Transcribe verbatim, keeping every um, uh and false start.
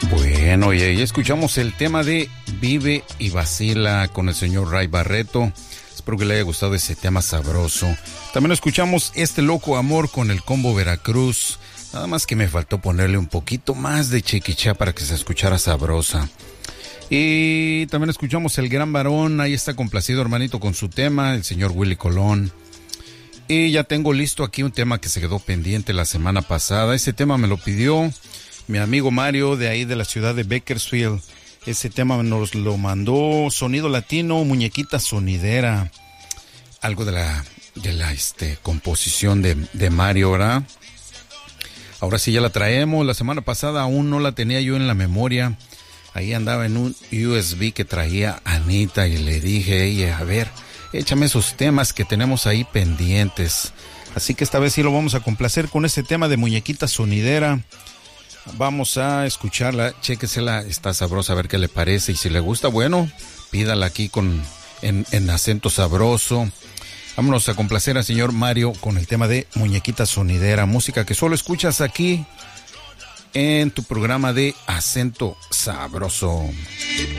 Bueno, y ahí escuchamos el tema de Vive y Vacila con el señor Ray Barreto. Espero que le haya gustado ese tema sabroso. También escuchamos Este Loco Amor con el Combo Veracruz. Nada más que me faltó ponerle un poquito más de chiquichá para que se escuchara sabrosa. Y también escuchamos El Gran Varón. Ahí está complacido, hermanito, con su tema, el señor Willy Colón. Y ya tengo listo aquí un tema que se quedó pendiente la semana pasada. Ese tema me lo pidió mi amigo Mario de ahí de la ciudad de Bakersfield. Ese tema nos lo mandó Sonido Latino, Muñequita Sonidera. Algo de la, de la este, composición de, de Mario, ¿verdad? Ahora sí ya la traemos. La semana pasada aún no la tenía yo en la memoria. Ahí andaba en un U S B que traía Anita y le dije, ella, a ver, échame esos temas que tenemos ahí pendientes. Así que esta vez sí lo vamos a complacer con ese tema de Muñequita Sonidera. Vamos a escucharla, chéquesela, está sabrosa, a ver qué le parece. Y si le gusta, bueno, pídala aquí con en, en acento sabroso. Vámonos a complacer al señor Mario con el tema de Muñequita Sonidera, música que solo escuchas aquí en tu programa de Acento Sabroso.